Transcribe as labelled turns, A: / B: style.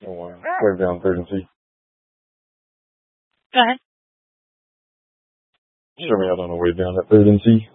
A: Oh, wow. Wave down third and C.
B: Go ahead.
A: Show me out on a wave down at third and C.